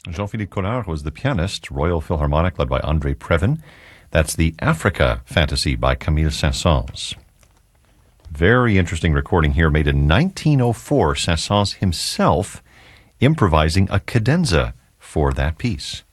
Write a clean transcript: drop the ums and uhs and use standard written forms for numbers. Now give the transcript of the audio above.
Jean-Philippe Collard was the pianist, Royal Philharmonic led by André Previn. That's the Africa Fantasy by Camille Saint-Saëns. Very interesting recording here made in 1904. Saint-Saëns himself improvising a cadenza for that piece.